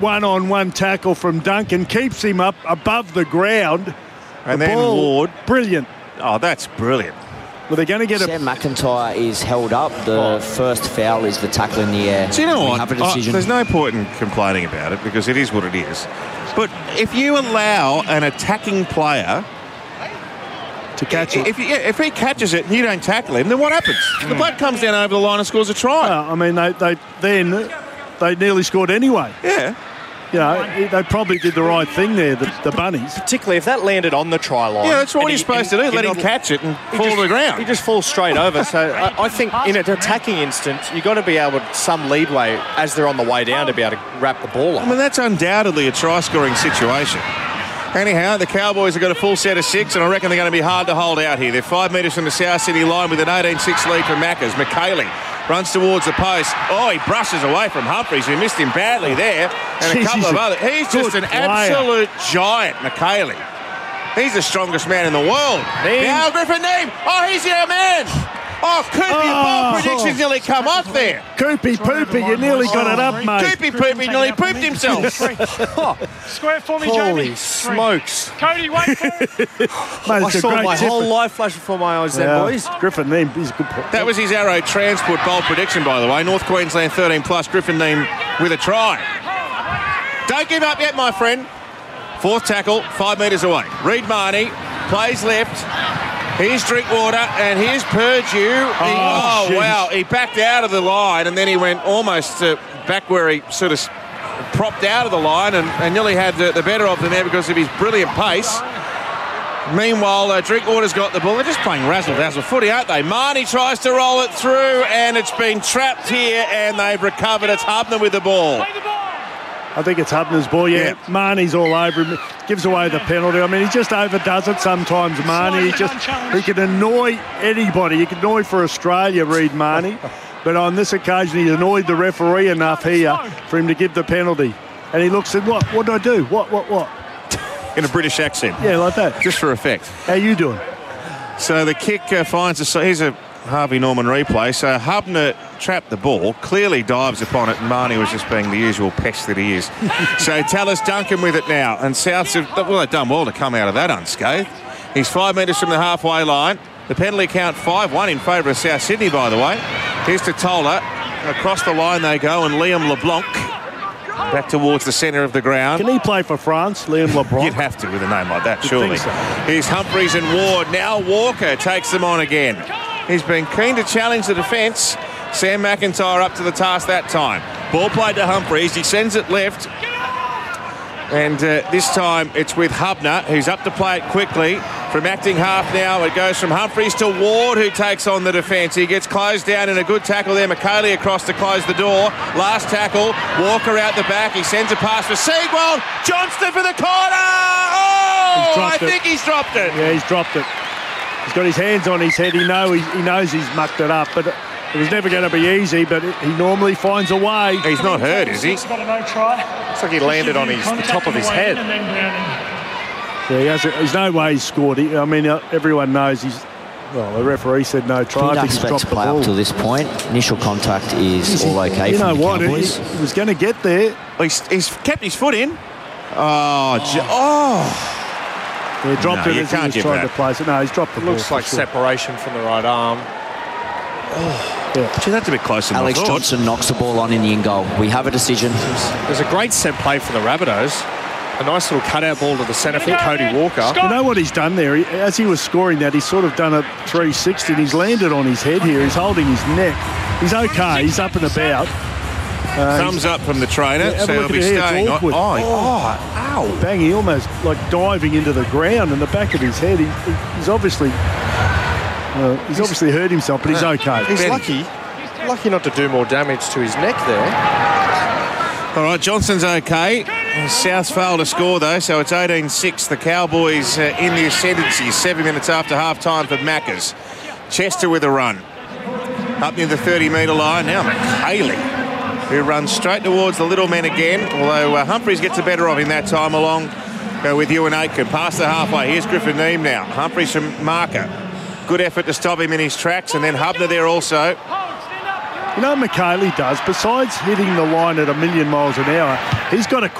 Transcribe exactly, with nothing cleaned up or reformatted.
one-on-one tackle from Duncan, keeps him up above the ground. And the then ball, Ward. Brilliant. Oh, that's brilliant. Well, they're going to get Sam a... McIntyre is held up. The oh. first foul is the tackle in the air. Do you know we what? have a decision. Oh, there's no point in complaining about it because it is what it is. But if you allow an attacking player to catch it, if, he, if he catches it and you don't tackle him, then what happens? Mm. The bloke comes down over the line and scores a try. Well, I mean, they, they then they nearly scored anyway. Yeah. You know, they probably did the right thing there, the, the Bunnies. Particularly if that landed on the try line. Yeah, that's what he's supposed he, to do, let him catch it and fall just, to the ground. He just falls straight over. So I, I think in an attacking instance, you've got to be able to some leadway as they're on the way down to be able to wrap the ball up. I mean, that's undoubtedly a try-scoring situation. Anyhow, the Cowboys have got a full set of six, and I reckon they're going to be hard to hold out here. They're five metres from the South City line with an eighteen six lead for Maccas. McKaylee runs towards the post. Oh, he brushes away from Humphries, who missed him badly there. And Jeez, a couple of other. He's just an player. absolute giant, McKaylee. He's the strongest man in the world. Neem. Now, Griffin Neem. Oh, he's our man. Oh, Koopy, Oh. your ball predictions nearly come off there. Koopy Poopy, you nearly got it up, mate. Koopy Poopy nearly pooped himself. Square for me, Holy Jamie. smokes. Cody, wait for it. Mate, I it's a saw great my tip. whole life flash before my eyes Yeah. then, boys. Griffin Neem, he's a good player. That was his Arrow Transport bold prediction, by the way. North Queensland thirteen plus, Griffin Neem with a try. Don't give up yet, my friend. Fourth tackle, five metres away. Reed Marnie plays left. Here's Drinkwater, and here's Purdue. He, Oh, oh wow. He backed out of the line, and then he went almost uh, back where he sort of propped out of the line and, and nearly had the, the better of them there because of his brilliant pace. Meanwhile, uh, Drinkwater's got the ball. They're just playing razzle-dazzle footy, aren't they? Marnie tries to roll it through, and it's been trapped here, and they've recovered. It's Hubner with the ball. I think it's Hubner's ball, yeah. Yeah. Marnie's all over him, gives away the penalty. I mean, he just overdoes it sometimes, Marnie. He just he can annoy anybody. He can annoy for Australia, Reed Marnie. But on this occasion, he annoyed the referee enough here for him to give the penalty. And he looks at, what? What do I do? What, what, what? In a British accent. Yeah, like that. Just for effect. How you doing? So the kick uh, finds us. Here's a Harvey Norman replay. So Hubner trapped the ball, clearly dives upon it, and Marnie was just being the usual pest that he is. So Tallis Duncan with it now, and Souths have, well, they've done well to come out of that unscathed. He's five metres from the halfway line. The penalty count five one in favour of South Sydney, by the way. Here's to Tola. Across the line they go, and Liam LeBlanc back towards the centre of the ground. Can he play for France, Liam LeBlanc? You'd have to with a name like that, You'd surely. think so. Here's Humphries and Ward. Now Walker takes them on again. He's been keen to challenge the defence. Sam McIntyre up to the task that time. Ball played to Humphries. He sends it left. And uh, this time it's with Hubner, who's up to play it quickly. From acting half now, it goes from Humphries to Ward, who takes on the defence. He gets closed down in a good tackle there. McKaylee across to close the door. Last tackle. Walker out the back. He sends a pass for Seagwald. Johnston for the corner. Oh, I it. think he's dropped it. Yeah, he's dropped it. He's got his hands on his head. He know he, he knows he's mucked it up, but it, it was never going to be easy. But it, he normally finds a way. He's not hurt, is he? He's got a no try. Looks like he landed on his the top of his head. And then Browning. Yeah, he has a, there's no way he's scored. He, I mean, uh, everyone knows he's. Well, the referee said no try. I He think don't he's expect dropped to the play ball. up to this point. Initial contact is all okay You from know the what? He, Cowboys. he was going to get there. He's, he's kept his foot in. Oh, oh. oh. Yeah, dropped No, it you as he can't was give trying that. to place it. No, he's dropped the ball. Looks for like sure. separation from the right arm. Yeah. Gee, that's a bit closer than Alex I thought. Johnson knocks the ball on in the in goal. We have a decision. There's a great set play for the Rabbitohs. A nice little cutout ball to the centre for Cody Walker. You know what he's done there? He, as he was scoring that, he's sort of done a three sixty and he's landed on his head here. He's holding his neck. He's okay. He's up and about. Uh, Thumbs up from the trainer, Yeah, have a so he'll look be at it here, it's staying on. awkward. Oh, oh, ow. Bang, he almost like diving into the ground in the back of his head. He, he, he's obviously uh, he's obviously hurt himself, but he's okay. He's lucky, lucky not to do more damage to his neck there. All right, Johnson's okay. South's failed to score, though, so it's eighteen six. The Cowboys uh, in the ascendancy, seven minutes after half-time for Maccas. Chester with a run. Up near the thirty metre line. Now McKaylee, who runs straight towards the little men again, although uh, Humphries gets the better of him that time along uh, with Ewan Aitken. Past the halfway. Here's Griffin Neem now. Humphries from marker. Good effort to stop him in his tracks, and then Hubner there also. You know what McHaley does? Besides hitting the line at a million miles an hour, he's got a